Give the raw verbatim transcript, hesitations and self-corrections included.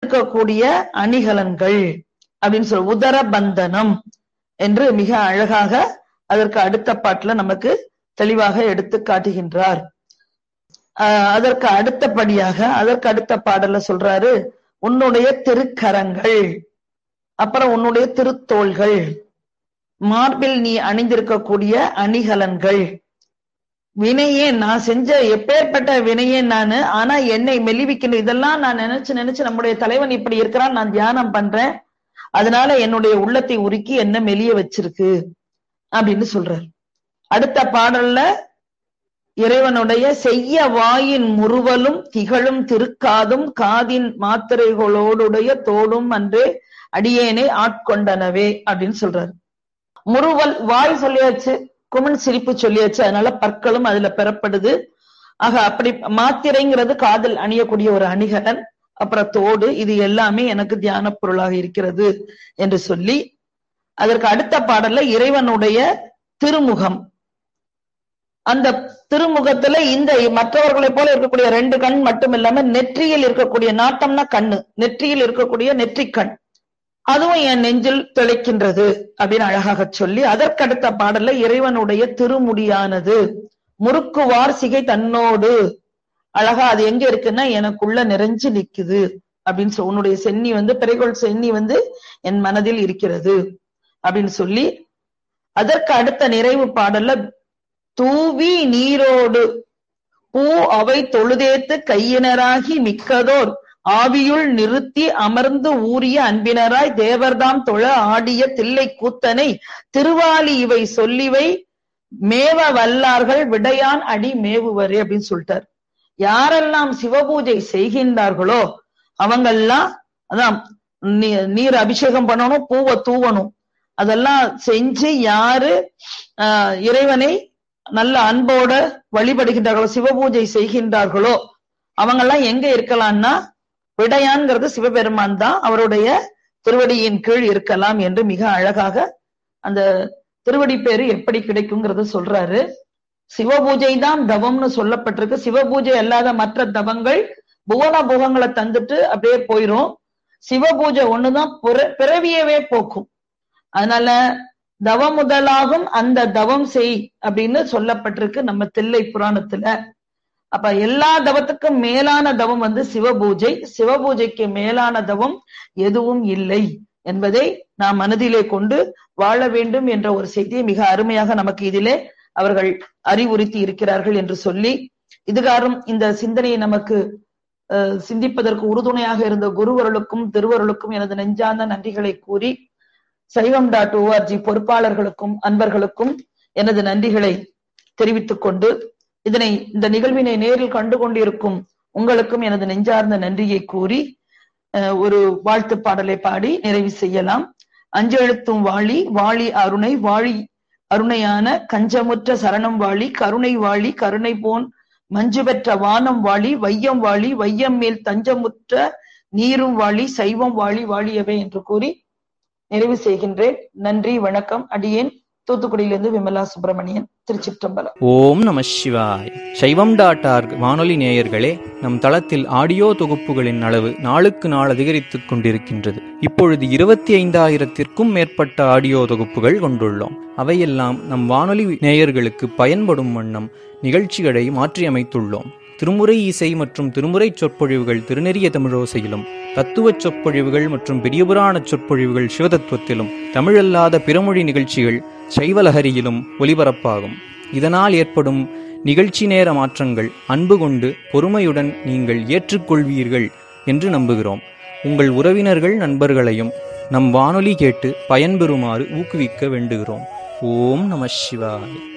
அணிந்திருக்கக்கூடிய அணிகலன்கள் அப்படின்னு சொல்ல உதர பந்தனம் என்று மிக அழகாக அதற்கு அடுத்த பாட்டுல நமக்கு தெளிவாக எடுத்து காட்டுகின்றார். அஹ் அதற்கு அடுத்தபடியாக அதற்கு அடுத்த பாடல்ல சொல்றாரு, உன்னுடைய திருக்கரங்கள், அப்புறம் உன்னுடைய திருத்தோள்கள், மார்பில் நீ அணிந்திருக்கக்கூடிய அணிகலன்கள், வினையே நான் செஞ்ச எப்பேற்பட்ட வினையே நானு, ஆனா என்னை மெலிவிக்கணும், இதெல்லாம் நான் நினைச்சு நினைச்சு நம்முடைய தலைவன் இப்படி இருக்கிறான், நான் தியானம் பண்றேன், அதனால என்னுடைய உள்ளத்தை உருக்கி என்ன மெலிய வச்சிருக்கு அப்படின்னு சொல்றார். அடுத்த பாடல்ல இறைவனுடைய செய்ய வாயின் முறுவலும் திகழும் திருக்காதும் காதின் மாத்திரைகளோடுடைய தோடும் அன்றே அடியேனை ஆட்கொண்டனவே அப்படின்னு சொல்றாரு. முறுவல் வாய் சொல்லியாச்சு, குமன் சிரிப்பு சொல்லியாச்சு, அதனால பற்களும் அதுல பெறப்படுது. ஆக அப்படி மாத்திரைங்கிறது காதில் அணியக்கூடிய ஒரு அணிகலன், அப்புறம் தோடு, இது எல்லாமே எனக்கு தியான பொருளாக இருக்கிறது என்று சொல்லி அதற்கு அடுத்த பாடல்ல இறைவனுடைய திருமுகம், அந்த திருமுகத்துல இந்த மற்றவர்களை போல இருக்கக்கூடிய ரெண்டு கண் மட்டும் இல்லாம நெற்றியில் இருக்கக்கூடிய, நாட்டம்னா கண்ணு, நெற்றியில் இருக்கக்கூடிய நெற்றிக்கண், அதுவும் என் நெஞ்சில் திளைக்கின்றது அப்படின்னு அழகாக சொல்லி அதற்கடுத்த பாடல்ல இறைவனுடைய திருமுடியானது முறுக்குவார் சிகை தன்னோடு, அழகா அது எங்க இருக்குன்னா எனக்குள்ள நிறைஞ்சு நிக்குது அப்படின்னு சொல்லி, உன்னுடைய சென்னி வந்து பிறைகோள் சென்னி வந்து என் மனதில் இருக்கிறது அப்படின்னு சொல்லி அதற்கு அடுத்த நிறைவு பாடல்ல தூவி நீரோடு பூ அவை தொழுதேத்து கையினராகி மிக்கதோர் ஆவியுள் நிறுத்தி அமர்ந்து ஊறிய அன்பினராய் தேவர்தாம் தொழ ஆடிய தில்லை கூத்தனை திருவாலி இவை சொல்லிவை மேவ வல்லார்கள் விடையான் அடி மேவுவரே அப்படின்னு சொல்லிட்டார். யாரெல்லாம் சிவபூஜை செய்கின்றார்களோ அவங்கெல்லாம் அதான் நீர் அபிஷேகம் பண்ணணும், பூவை தூவணும், அதெல்லாம் செஞ்சு யாரு ஆஹ் இறைவனை நல்ல அன்போட வழிபடுகின்றார்களோ, சிவபூஜை செய்கின்றார்களோ அவங்கெல்லாம் எங்க இருக்கலாம்னா விடையான்கிறது சிவபெருமான் தான், அவருடைய திருவடியின் கீழ் இருக்கலாம் என்று மிக அழகாக அந்த திருவடி பேரு எப்படி கிடைக்குங்கிறத சொல்றாரு. சிவபூஜை தான் தவம்னு சொல்லப்பட்டிருக்கு. சிவபூஜை அல்லாத மற்ற தவங்கள் புவன புகங்களை தந்துட்டு அப்படியே போயிரும். சிவபூஜை ஒண்ணுதான் பிறவியவே போக்கும். அதனால தவம் முதலாகும் அந்த தவம் செய் அப்படின்னு சொல்லப்பட்டிருக்கு நம்ம தில்லை புராணத்துல. அப்ப எல்லா தவத்துக்கும் மேலான தவம் வந்து சிவபூஜை, சிவபூஜைக்கு மேலான தவம் எதுவும் இல்லை என்பதை நாம் மனதிலே கொண்டு வாழ வேண்டும் என்ற ஒரு செய்தியை மிக அருமையாக நமக்கு இதிலே அவர்கள் அறிவுறுத்தி இருக்கிறார்கள் என்று சொல்லி, இதுகாரும் இந்த சிந்தனையை நமக்கு அஹ் சிந்திப்பதற்கு உறுதுணையாக இருந்த குருவருளுக்கும் திருவருளுக்கும் எனது நெஞ்சார்ந்த நன்றிகளை கூறி, சைவம் டாட் ஓஆர்ஜி பொறுப்பாளர்களுக்கும் அன்பர்களுக்கும் எனது நன்றிகளை தெரிவித்துக் கொண்டு, இதனை இந்த நிகழ்வினை நேரில் கண்டு கொண்டிருக்கும் உங்களுக்கும் எனது நெஞ்சார்ந்த நன்றியை கூறி ஒரு வாழ்த்து பாடலை பாடி நிறைவு செய்யலாம். அஞ்செழுத்தும் வாழி வாழி அருணை வாழி அருணையான கஞ்சமுற்ற சரணம் வாழி கருணை வாழி கருணை போன் மஞ்சு பெற்ற வானம் வாழி வையம் வாழி வையம் மேல் தஞ்சமுற்ற நீரும் வாழி சைவம் வாழி வாழியவை என்று கூறி நிறைவு செய்கின்றேன். நன்றி, வணக்கம். அடியேன் தூத்துக்குடியிலிருந்து விமலா சுப்பிரமணியன், திருச்சிற்றம்பலம். ஓம் நம சிவாய். சைவம் டாட் ஆர்க் வானொலி நேயர்களே, நம் தளத்தில் ஆடியோ தொகுப்புகளின் அளவு நாளுக்கு நாள் அதிகரித்துக் கொண்டிருக்கின்றது. இப்பொழுது இருபத்தி ஐந்தாயிரத்திற்கும் மேற்பட்ட ஆடியோ தொகுப்புகள் கொண்டுள்ளோம். அவையெல்லாம் நம் வானொலி நேயர்களுக்கு பயன்படும் வண்ணம் நிகழ்ச்சிகளை மாற்றியமைத்துள்ளோம். திருமுறை இசை மற்றும் திருமுறை சொற்பொழிவுகள் திருநெறிய தமிழோசையிலும், தத்துவச் சொற்பொழிவுகள் மற்றும் பெரியபுராண சொற்பொழிவுகள் சிவதத்துவத்திலும், தமிழல்லாத பிறமொழி நிகழ்ச்சிகள் சைவலஹரியிலும் ஒலிபரப்பாகும். இதனால் ஏற்படும் நிகழ்ச்சி நேர மாற்றங்கள் அன்பு கொண்டு பொறுமையுடன் நீங்கள் ஏற்றுக்கொள்வீர்கள் என்று நம்புகிறோம். உங்கள் உறவினர்கள் நண்பர்களையும் நம் வானொலி கேட்டு பயன்பெறுமாறு ஊக்குவிக்க வேண்டுகிறோம். ஓம் நம சிவாய.